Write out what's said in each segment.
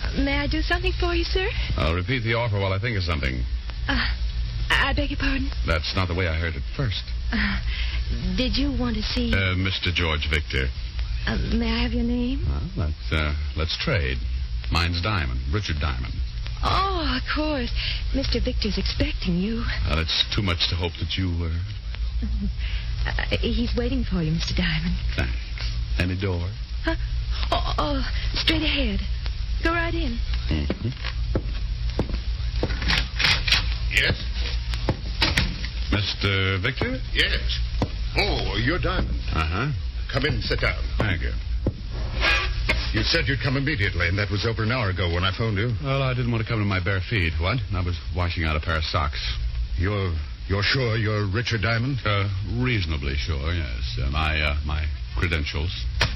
May I do something for you, sir? I'll repeat the offer while I think of something. I beg your pardon? That's not the way I heard it first. Did you want to see... Mr. George Victor. May I have your name? Well, let's trade. Mine's Diamond, Richard Diamond. Oh, of course. Mr. Victor's expecting you. Well, it's too much to hope that you were... He's waiting for you, Mr. Diamond. Thanks. Any door? Huh? Oh, straight ahead. Go right in. Mm-hmm. Yes? Mr. Victor? Yes. Oh, you're Diamond. Uh-huh. Come in and sit down. Thank you. You said you'd come immediately, and that was over an hour ago when I phoned you. Well, I didn't want to come to my bare feet. What? I was washing out a pair of socks. You're sure you're Richard Diamond? Reasonably sure, yes. My credentials.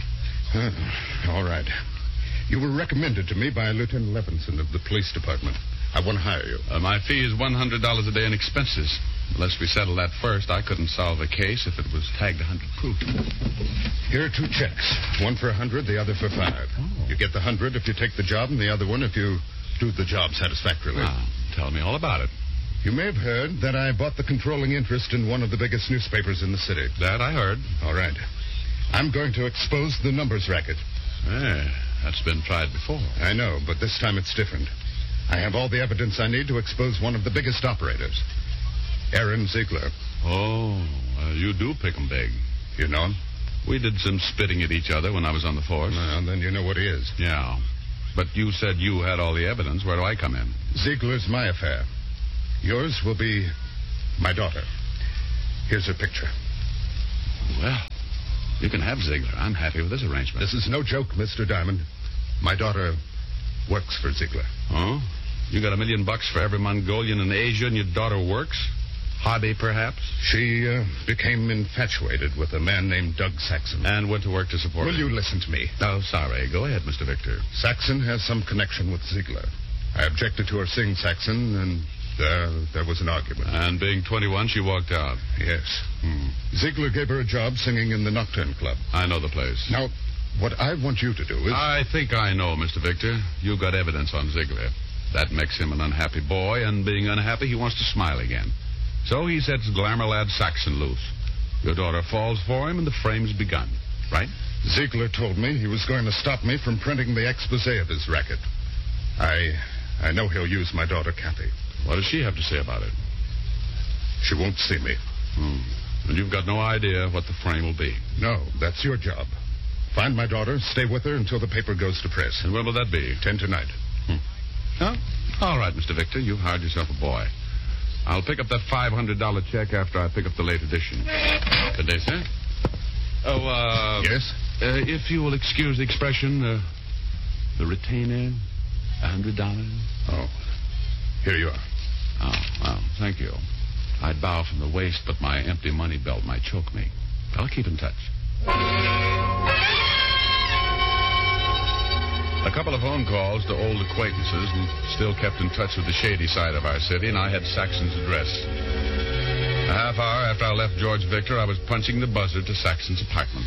All right. You were recommended to me by Lieutenant Levinson of the police department. I want to hire you. My fee is $100 a day in expenses. Unless we settle that first, I couldn't solve a case if it was tagged 100 proof. Here are 2 checks. One for 100, the other for 5. Oh. You get the 100 if you take the job, and the other one if you do the job satisfactorily. Tell me all about it. You may have heard that I bought the controlling interest in one of the biggest newspapers in the city. That I heard. All right. I'm going to expose the numbers racket. That's been tried before. I know, but this time it's different. I have all the evidence I need to expose one of the biggest operators, Aaron Ziegler. Oh, you do pick 'em big. You know him? We did some spitting at each other when I was on the force. Well, then you know what he is. Yeah. But you said you had all the evidence. Where do I come in? Ziegler's my affair. Yours will be my daughter. Here's her picture. Well, you can have Ziegler. I'm happy with this arrangement. This is no joke, Mr. Diamond. My daughter works for Ziegler. Oh? You got $1 million for every Mongolian in Asia and your daughter works? Hobby, perhaps? She became infatuated with a man named Doug Saxon. And went to work to support Will him. you listen to me? Oh, sorry. Go ahead, Mr. Victor. Saxon has some connection with Ziegler. I objected to her seeing Saxon, and there was an argument. And being 21, she walked out. Yes. Ziegler gave her a job singing in the Nocturne Club. I know the place. Now, what I want you to do is... I think I know, Mr. Victor. You got evidence on Ziegler. That makes him an unhappy boy, and being unhappy, he wants to smile again. So he sets glamour lad Saxon loose. Your daughter falls for him, and the frame's begun. Right? Ziegler told me he was going to stop me from printing the expose of his racket. I know he'll use my daughter, Kathy. What does she have to say about it? She won't see me. And you've got no idea what the frame will be. No, that's your job. Find my daughter, stay with her until the paper goes to press. And when will that be? 10 tonight. Huh? All right, Mr. Victor, you've hired yourself a boy. I'll pick up that $500 check after I pick up the late edition. Good day, sir. Yes? If you will excuse the expression, the retainer, $100. Oh, here you are. Oh, well, thank you. I'd bow from the waist, but my empty money belt might choke me. I'll keep in touch. A couple of phone calls to old acquaintances who still kept in touch with the shady side of our city, and I had Saxon's address. A half hour after I left George Victor, I was punching the buzzer to Saxon's apartment.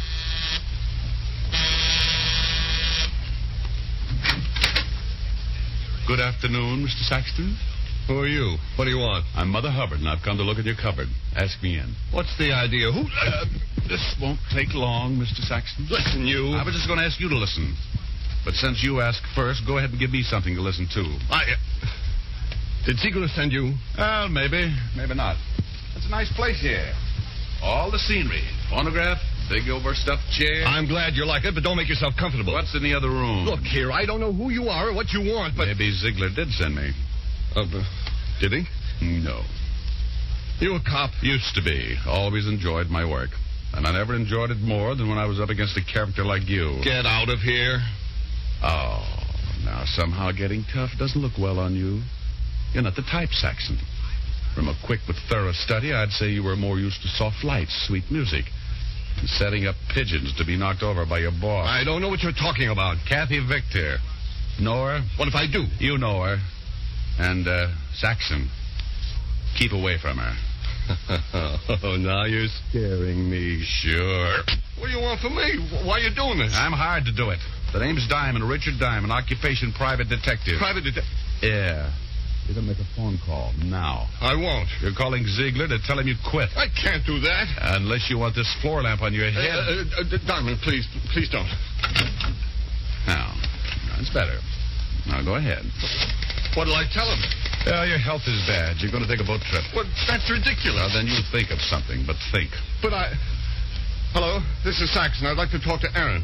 Good afternoon, Mr. Saxton. Who are you? What do you want? I'm Mother Hubbard, and I've come to look at your cupboard. Ask me in. What's the idea? Who? This won't take long, Mr. Saxton. Listen, you. I was just going to ask you to listen. But since you asked first, go ahead and give me something to listen to. Did Ziegler send you? Well, maybe. Maybe not. It's a nice place here. All the scenery. Phonograph, big overstuffed chair. I'm glad you like it, but don't make yourself comfortable. What's in the other room? Look here, I don't know who you are or what you want, but... Maybe Ziegler did send me. Did he? No. You a cop? Used to be. Always enjoyed my work. And I never enjoyed it more than when I was up against a character like you. Get out of here. Oh, now somehow getting tough doesn't look well on you. You're not the type, Saxon. From a quick but thorough study, I'd say you were more used to soft lights, sweet music, and setting up pigeons to be knocked over by your boss. I don't know what you're talking about. Kathy Victor. Know her? What if I do? You know her. And, Saxon, keep away from her. Oh, now you're scaring me. Sure. What do you want from me? Why are you doing this? I'm hired to do it. The name's Diamond, Richard Diamond, occupation private detective. Private detective? Yeah. You're going to make a phone call now. I won't. You're calling Ziegler to tell him you quit. I can't do that. Unless you want this floor lamp on your head. Diamond, please don't. Now, it's better. Now, go ahead. What'll I tell him? Your health is bad. You're going to take a boat trip. Well, that's ridiculous. Well, then you think of something, but think. But Hello, this is Saxon. I'd like to talk to Aaron.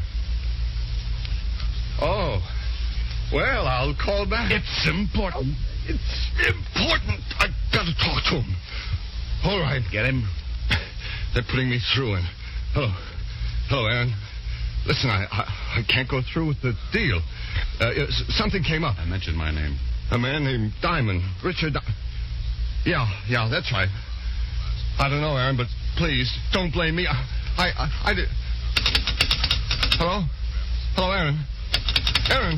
Oh. Well, I'll call back. It's important. It's important. I got to talk to him. All right. Get him? They're putting me through. And hello, Aaron. Listen, I can't go through with the deal. Something came up. I mentioned my name. A man named Diamond. Richard. Yeah, that's right. I don't know, Aaron, but please don't blame me. I did. Hello, Aaron. Aaron.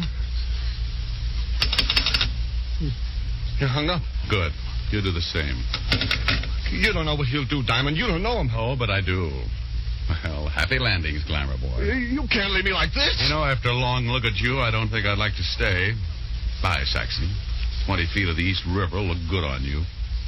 You hung up. Good. You do the same. You don't know what he'll do, Diamond. You don't know him. Oh, but I do. Well, happy landings, Glamour Boy. You can't leave me like this. You know, after a long look at you, I don't think I'd like to stay. Bye, Saxon. 20 feet of the East River will look good on you.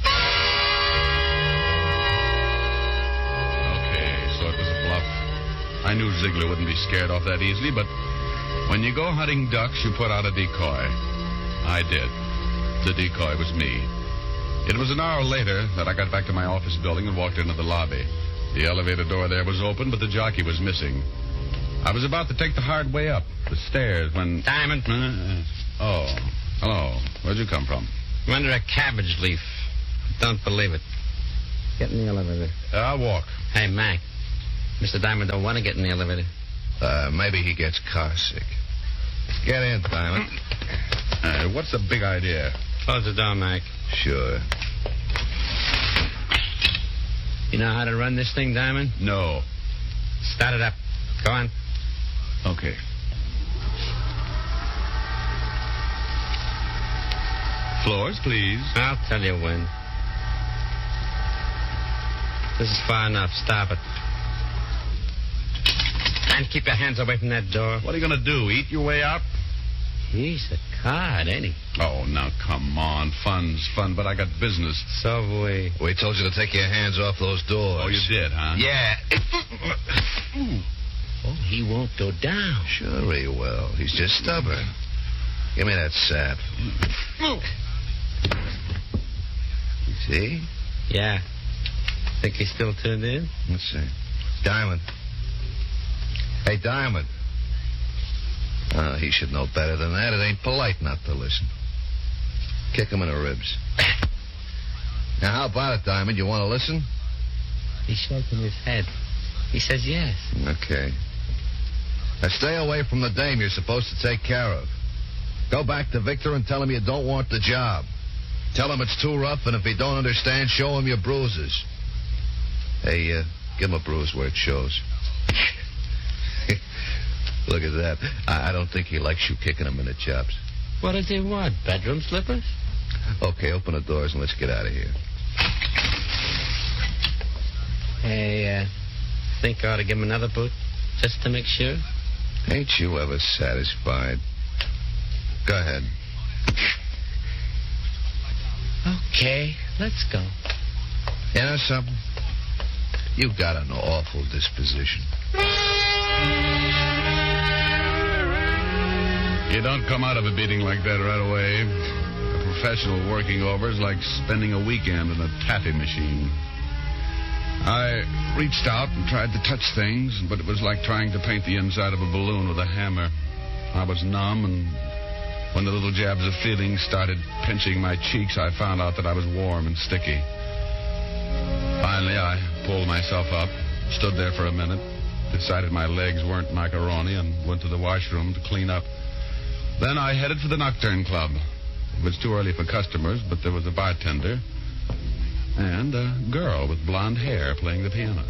Okay, so it was a bluff. I knew Ziegler wouldn't be scared off that easily, but when you go hunting ducks, you put out a decoy. I did. The decoy was me. It was an hour later that I got back to my office building and walked into the lobby. The elevator door there was open, but the jockey was missing. I was about to take the hard way up the stairs when... Diamond. Oh, hello. Where'd you come from? I'm under a cabbage leaf. Don't believe it. Get in the elevator. I'll walk. Hey, Mac. Mr. Diamond don't want to get in the elevator. Maybe he gets car sick. Get in, Diamond. What's the big idea? Close the door, Mac. Sure. You know how to run this thing, Diamond? No. Start it up. Go on. Okay. Floors, please. I'll tell you when. This is far enough. Stop it. And keep your hands away from that door. What are you going to do, eat your way out? He's a card, ain't he? Oh, now, come on. Fun's fun, but I got business. So we told you to take your hands off those doors. Oh, you did, huh? Yeah. Oh, he won't go down. Sure he will. He's just stubborn. Give me that sap. See? Yeah. Think he's still tuned in? Let's see. Diamond. Hey, Diamond. He should know better than that. It ain't polite not to listen. Kick him in the ribs. Now, how about it, Diamond? You want to listen? He's shaking his head. He says yes. Okay. Now, stay away from the dame you're supposed to take care of. Go back to Victor and tell him you don't want the job. Tell him it's too rough, and if he don't understand, show him your bruises. Hey, give him a bruise where it shows. Look at that. I don't think he likes you kicking him in the chops. What does he want? Bedroom slippers? Okay, open the doors and let's get out of here. Hey, think I ought to give him another boot? Just to make sure? Ain't you ever satisfied? Go ahead. Okay, let's go. You know something? You got an awful disposition. You don't come out of a beating like that right away. A professional working over is like spending a weekend in a taffy machine. I reached out and tried to touch things, but it was like trying to paint the inside of a balloon with a hammer. I was numb, and when the little jabs of feeling started pinching my cheeks, I found out that I was warm and sticky. Finally, I pulled myself up, stood there for a minute, decided my legs weren't macaroni, and went to the washroom to clean up. Then I headed for the Nocturne Club. It was too early for customers, but there was a bartender and a girl with blonde hair playing the piano.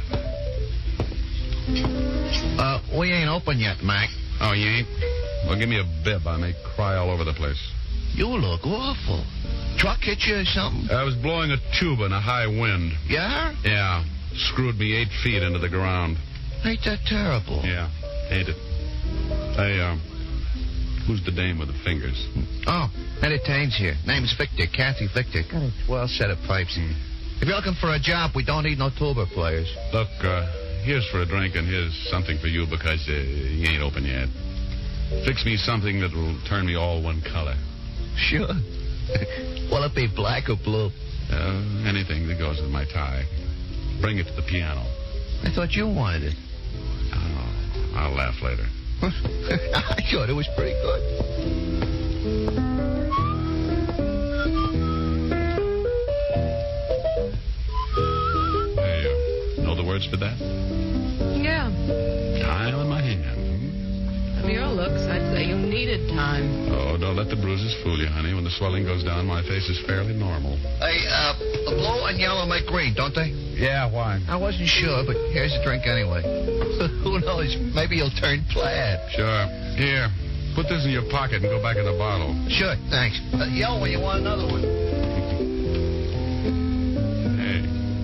We ain't open yet, Mac. Oh, you ain't? Well, give me a bib. I may cry all over the place. You look awful. Truck hit you or something? I was blowing a tuba in a high wind. Yeah? Yeah. Screwed me 8 feet into the ground. Ain't that terrible? Yeah, ain't it? Hey, who's the dame with the fingers? Oh, Eddie Taines here. Name's Victor, Kathy Victor. Got a well set of pipes. If you're looking for a job, we don't need no tuba players. Look, here's for a drink and here's something for you because you ain't open yet. Fix me something that will turn me all one color. Sure. Will it be black or blue? Anything that goes with my tie. Bring it to the piano. I thought you wanted it. Oh, I'll laugh later. I thought it was pretty good. Hey, know the words for that? Yeah. Time in my hand. From your looks, I'd say you needed time. Oh, don't let the bruises fool you, honey. When the swelling goes down, my face is fairly normal. Hey, the blue and yellow make green, don't they? Yeah, why? I wasn't sure, but here's a drink anyway. Who knows? Maybe you'll turn plaid. Sure. Here, put this in your pocket and go back in the bottle. Sure, thanks. Yell when you want another one. Hey.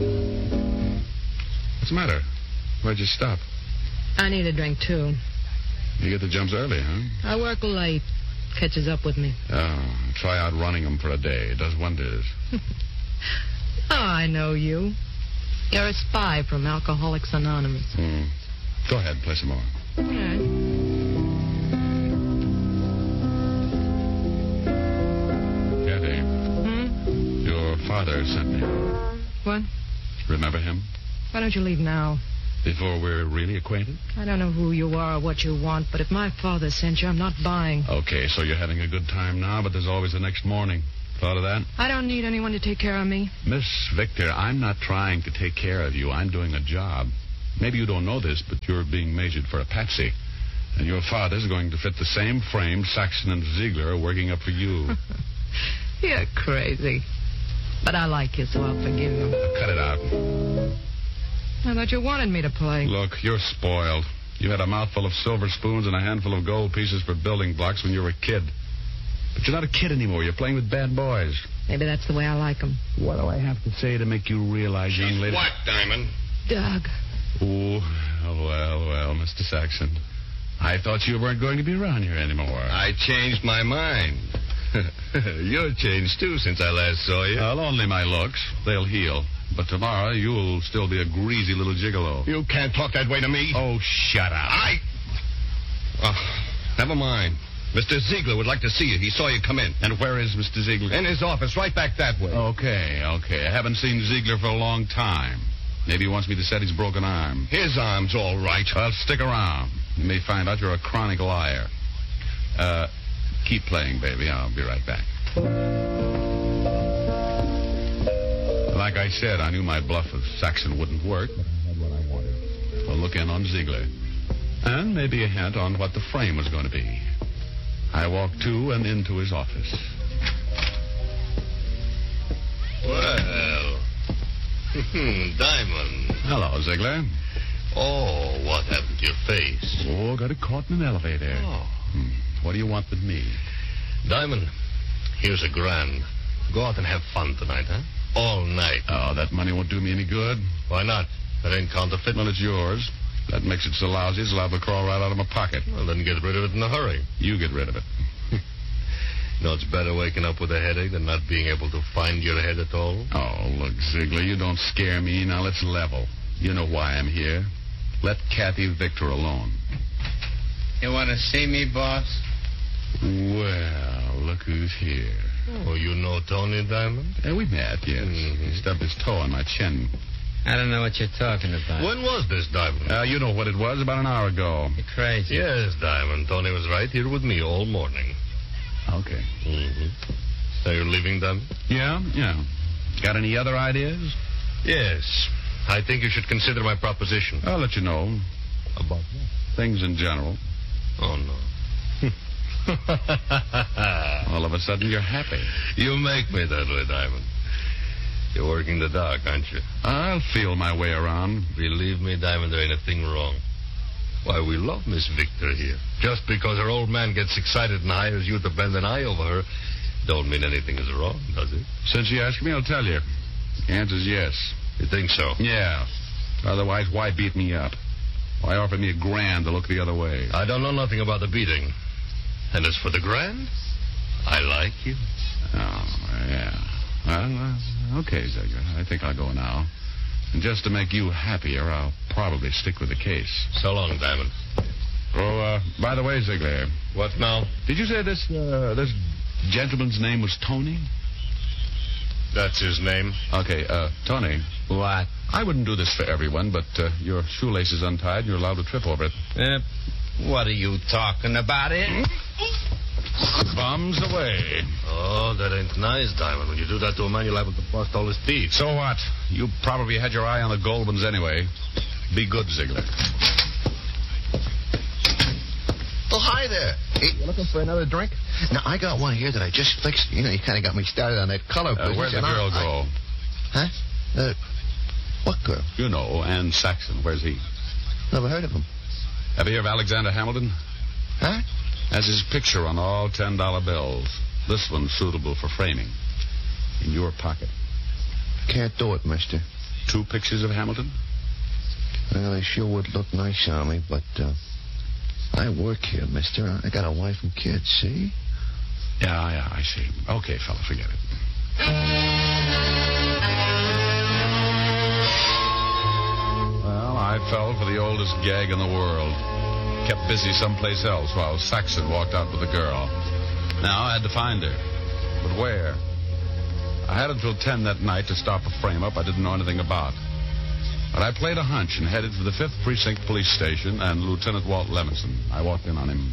What's the matter? Why'd you stop? I need a drink, too. You get the jumps early, huh? I work late. Catches up with me. Oh, try out running them for a day. It does wonders. Oh, I know you. You're a spy from Alcoholics Anonymous. Go ahead, play some more. All right. Kathy. Your father sent me. What? Remember him? Why don't you leave now? Before we're really acquainted? I don't know who you are or what you want, but if my father sent you, I'm not buying. Okay, so you're having a good time now, but there's always the next morning. Thought of that? I don't need anyone to take care of me. Miss Victor, I'm not trying to take care of you. I'm doing a job. Maybe you don't know this, but you're being measured for a patsy. And your father's going to fit the same frame Saxon and Ziegler are working up for you. You're crazy. But I like you, so I'll forgive you. Cut it out. I thought you wanted me to play. Look, you're spoiled. You had a mouthful of silver spoons and a handful of gold pieces for building blocks when you were a kid. But you're not a kid anymore. You're playing with bad boys. Maybe that's the way I like them. What do I have to say to make you realize, young lady? What, Diamond? Doug. Oh, well, Mr. Saxon. I thought you weren't going to be around here anymore. I changed my mind. You're changed, too, since I last saw you. Well, only my looks. They'll heal. But tomorrow, you'll still be a greasy little gigolo. You can't talk that way to me. Oh, shut up. Never mind. Mr. Ziegler would like to see you. He saw you come in. And where is Mr. Ziegler? In his office, right back that way. Okay. I haven't seen Ziegler for a long time. Maybe he wants me to set his broken arm. His arm's all right. Well, stick around. You may find out you're a chronic liar. Keep playing, baby. I'll be right back. Like I said, I knew my bluff with Saxon wouldn't work, but I had what I wanted. A look in on Ziegler. And maybe a hint on what the frame was going to be. I walked to and into his office. Well, Diamond. Hello, Ziegler. Oh, what happened to your face? Oh, got it caught in an elevator. Oh. What do you want with me? Diamond, here's a grand. Go out and have fun tonight, huh? All night. Oh, that money won't do me any good. Why not? That ain't counterfeit. Well, it's yours. That makes it so lousy, it's liable to crawl right out of my pocket. Well, then get rid of it in a hurry. You get rid of it. No, it's better waking up with a headache than not being able to find your head at all. Oh, look, Ziegler, you don't scare me. Now let's level. You know why I'm here. Let Kathy Victor alone. You want to see me, boss? Well, look who's here. Oh, you know Tony, Diamond? We met, yes. He stubbed his toe on my chin. I don't know what you're talking about. When was this, Diamond? You know what it was, about an hour ago. You're crazy. Yes, Diamond. Tony was right here with me all morning. Okay. So you're leaving, Diamond? Yeah. Got any other ideas? Yes. I think you should consider my proposition. I'll let you know. About what? Things in general. Oh, no. All of a sudden, you're happy. You make me that way, Diamond. You're working the dark, aren't you? I'll feel my way around. Believe me, Diamond, there ain't a thing wrong. Why, we love Miss Victor here. Just because her old man gets excited and hires you to bend an eye over her, don't mean anything is wrong, does it? Since you asked me, I'll tell you. The answer's yes. You think so? Yeah. Otherwise, why beat me up? Why offer me $1,000 to look the other way? I don't know nothing about the beating. And as for the grand, I like you. Oh, yeah. Well, okay, Ziegler. I think I'll go now. And just to make you happier, I'll probably stick with the case. So long, Diamond. Oh, by the way, Ziegler. What now? Did you say this gentleman's name was Tony? That's his name. Okay, Tony. What? I wouldn't do this for everyone, but your shoelace is untied and you're allowed to trip over it. What are you talking about, Bums away. Oh, that ain't nice, Diamond. When you do that to a man, you're liable to bust all his teeth. So what? You probably had your eye on the gold ones anyway. Be good, Ziegler. Oh, hi there. Hey, you looking for another drink? Now, I got one here that I just fixed. You know, you kind of got me started on that color business. Where'd the girl go? Huh? What girl? You know, Ann Saxon. Where's he? Never heard of him. Ever hear of Alexander Hamilton? Huh? Has his picture on all $10 bills. This one's suitable for framing. In your pocket. Can't do it, mister. 2 pictures of Hamilton? Well, they sure would look nice on me, but, I work here, mister. I got a wife and kids, see? Yeah, I see. Okay, fella, forget it. Well, I fell for the oldest gag in the world. Kept busy someplace else while Saxon walked out with the girl. Now I had to find her. But where? I had until 10 that night to stop a frame-up I didn't know anything about. But I played a hunch and headed for the 5th Precinct Police Station and Lieutenant Walt Levinson. I walked in on him.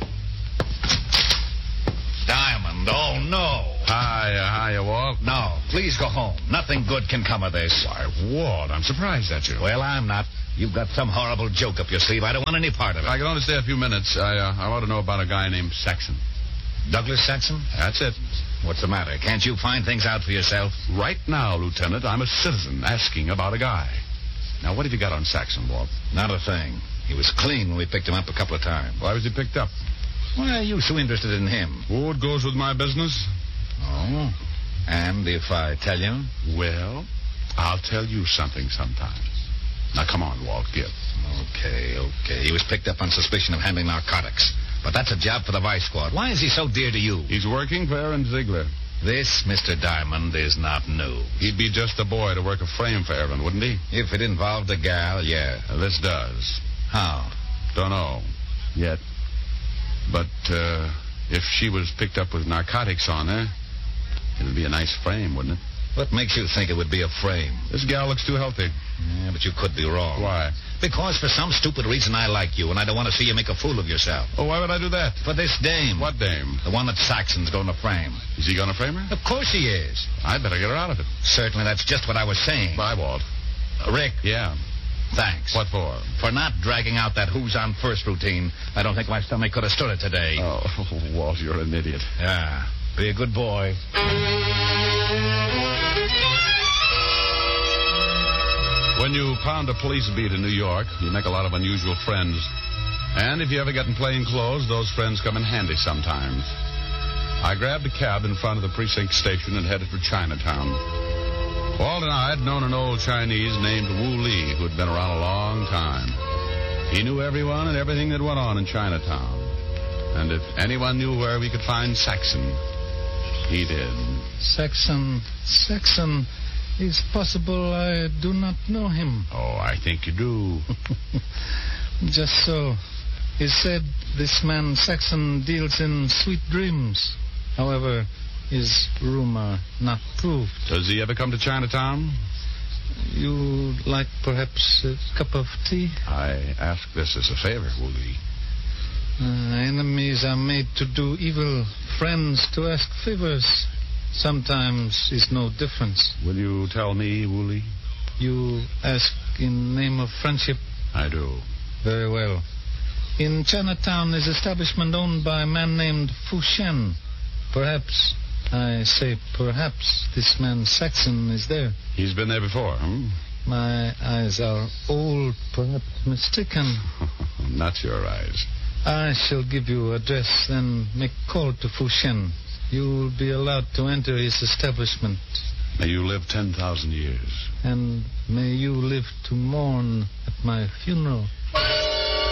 Diamond, oh, no. Hiya, Walt. No, please go home. Nothing good can come of this. Why, Walt, I'm surprised at you. Well, I'm not. You've got some horrible joke up your sleeve. I don't want any part of it. I can only stay a few minutes. I want to know about a guy named Saxon. Douglas Saxon? That's it. What's the matter? Can't you find things out for yourself? Right now, Lieutenant, I'm a citizen asking about a guy. Now, what have you got on Saxon, Walt? Not a thing. He was clean when we picked him up a couple of times. Why was he picked up? Why are you so interested in him? Oh, it goes with my business. Oh? And if I tell you? Well, I'll tell you something sometime. Now, come on, Walt, give. Okay. He was picked up on suspicion of handling narcotics. But that's a job for the Vice Squad. Why is he so dear to you? He's working for Aaron Ziegler. This, Mr. Diamond, is not new. He'd be just a boy to work a frame for Aaron, wouldn't he? If it involved a gal, yeah. This does. How? Don't know. Yet. But, if she was picked up with narcotics on her, it'd be a nice frame, wouldn't it? What makes you think it would be a frame? This gal looks too healthy. Yeah, but you could be wrong. Why? Because for some stupid reason I like you, and I don't want to see you make a fool of yourself. Oh, why would I do that? For this dame. What dame? The one that Saxon's going to frame. Is he going to frame her? Of course he is. I'd better get her out of it. Certainly, that's just what I was saying. Bye, Walt. Rick. Yeah. Thanks. What for? For not dragging out that Who's On First routine. I don't think my stomach could have stood it today. Oh, Walt, you're an idiot. Yeah. Be a good boy. When you pound a police beat in New York, you make a lot of unusual friends. And if you ever get in plain clothes, those friends come in handy sometimes. I grabbed a cab in front of the precinct station and headed for Chinatown. Walt and I had known an old Chinese named Wu Li, who had been around a long time. He knew everyone and everything that went on in Chinatown. And if anyone knew where we could find Saxon, he did. Saxon. It's possible I do not know him. Oh, I think you do. Just so. He said this man Saxon deals in sweet dreams. However, is rumor not proved. Does he ever come to Chinatown? You like perhaps a cup of tea? I ask this as a favor, Wu Li. Enemies are made to do evil, friends to ask favors. Sometimes is no difference. Will you tell me, Wu Li? You ask in name of friendship? I do. Very well. In Chinatown is establishment owned by a man named Fu Shen. Perhaps, I say perhaps, this man Saxon is there. He's been there before, hmm? My eyes are old, perhaps mistaken. Not your eyes. I shall give you address, then make call to Fu Shen. You will be allowed to enter his establishment. May you live 10,000 years. And may you live to mourn at my funeral.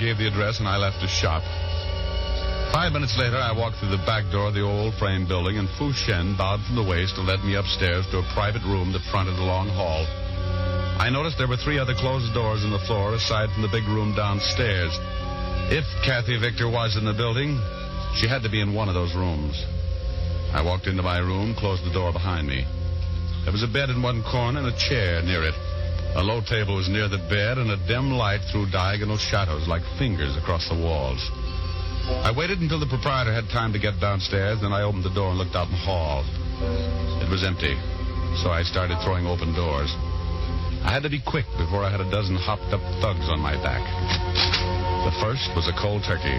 gave the address, and I left his shop. 5 minutes later, I walked through the back door of the old frame building, and Fu Shen bowed from the waist and led me upstairs to a private room that fronted a long hall. I noticed there were 3 other closed doors in the floor aside from the big room downstairs. If Kathy Victor was in the building, she had to be in one of those rooms. I walked into my room, closed the door behind me. There was a bed in one corner and a chair near it. A low table was near the bed, and a dim light threw diagonal shadows like fingers across the walls. I waited until the proprietor had time to get downstairs, then I opened the door and looked out in the hall. It was empty, so I started throwing open doors. I had to be quick before I had a dozen hopped-up thugs on my back. The first was a cold turkey.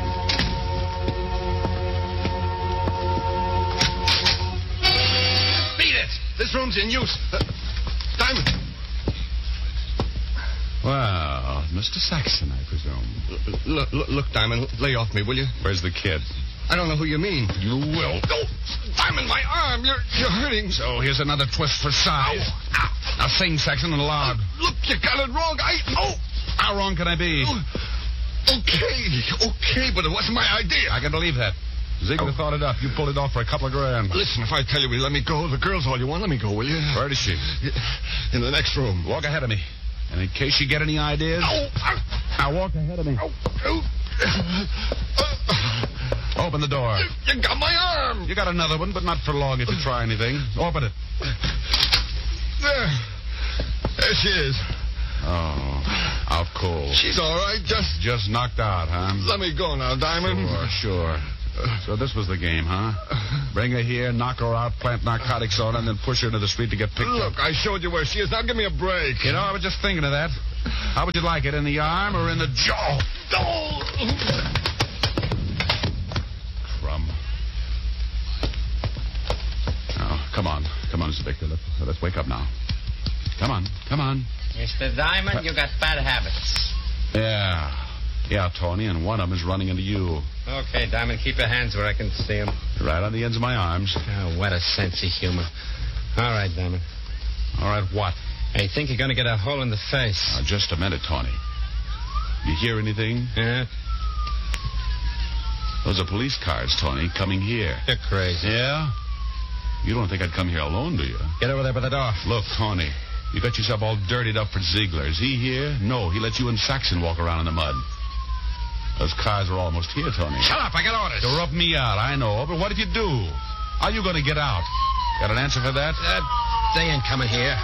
Beat it! This room's in use. Diamond! Well, Mr. Saxon, I presume. Look, Diamond, lay off me, will you? Where's the kid? I don't know who you mean. You will. Oh, Diamond, my arm! You're hurting. So here's another twist for size. Ow. Now sing, Saxon, and loud. Look, you got it wrong. How wrong can I be? Okay, but it wasn't my idea. I can believe that. Ziegler thought it up. You pulled it off for a couple of grand. Listen, if I tell you we let me go, the girl's all you want, let me go, will you? Where is she? In the next room. Walk ahead of me. And in case you get any ideas... Now walk ahead of me. Open the door. You got my arm. You got another one, but not for long if you try anything. Open it. There she is. Oh, how cool. She's all right, Just knocked out, huh? Let me go now, Diamond. Sure. So this was the game, huh? Bring her here, knock her out, plant narcotics on her, and then push her into the street to get picked up. Look, I showed you where she is. Now give me a break. You know, I was just thinking of that. How would you like it, in the arm or in the jaw? Crumb. Oh, come on, Mr. Victor. Let's wake up now. Come on. Mr. Diamond, you got bad habits. Yeah, Tony, and one of them is running into you. Okay, Diamond, keep your hands where I can see them. Right on the ends of my arms. Oh, what a sense of humor. All right, Diamond. All right, what? I think you're going to get a hole in the face. Now, just a minute, Tony. You hear anything? Yeah? Those are police cars, Tony, coming here. You're crazy. Yeah? You don't think I'd come here alone, do you? Get over there by the door. Look, Tony, you got yourself all dirtied up for Ziegler. Is he here? No, he let you and Saxon walk around in the mud. Those cars are almost here, Tony. Shut up, I got orders. To rub me out, I know, but what if you do? How are you going to get out? Got an answer for that? They ain't coming here.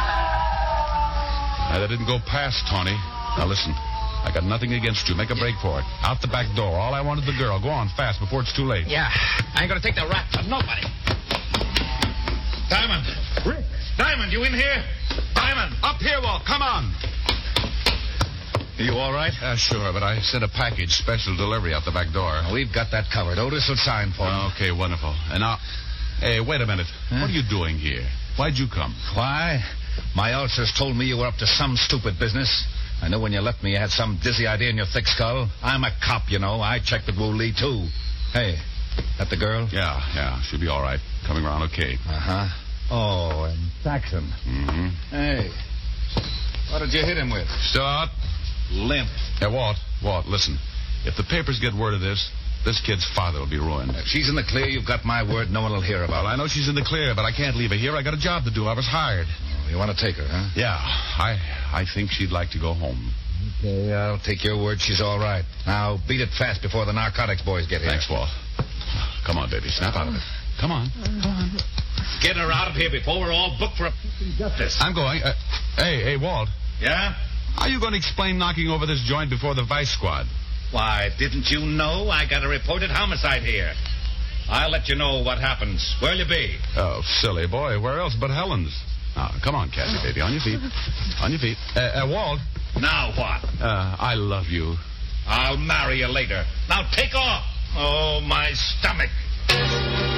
That didn't go past, Tony. Now listen, I got nothing against you. Make a break for it. Out the back door. All I want is the girl. Go on, fast, before it's too late. Yeah, I ain't going to take the rap from nobody. Diamond. Rick. Diamond, you in here? Diamond. Up here, Walt. Come on. You all right? Sure, but I sent a package, special delivery, out the back door. We've got that covered. Otis will sign for me. Okay, wonderful. And now, hey, wait a minute. Huh? What are you doing here? Why'd you come? Why? My ulcers told me you were up to some stupid business. I know when you left me you had some dizzy idea in your thick skull. I'm a cop, you know. I checked with Wu Lee, too. Hey, that the girl? Yeah. She'll be all right. Coming around okay. Uh-huh. Oh, and Saxon. Mm-hmm. Hey, what did you hit him with? Start. Limp. Hey, Walt, listen. If the papers get word of this kid's father will be ruined. If she's in the clear, you've got my word. No one will hear about Well, it. I know she's in the clear, but I can't leave her here. I got a job to do. I was hired. Oh, you want to take her, huh? Yeah, I think she'd like to go home. Okay, I'll take your word. She's all right. Now, beat it fast before the narcotics boys get here. Thanks, Walt. Come on, baby. Snap out of it. Come on. Get her out of here before we're all booked for a justice. I'm going. Hey, Walt. Yeah? How are you going to explain knocking over this joint before the vice squad? Why, didn't you know I got a reported homicide here? I'll let you know what happens. Where'll you be? Oh, silly boy. Where else but Helen's? Now, come on, Cassie, baby. On your feet. On your feet. Walt. Now what? I love you. I'll marry you later. Now take off. Oh, my stomach.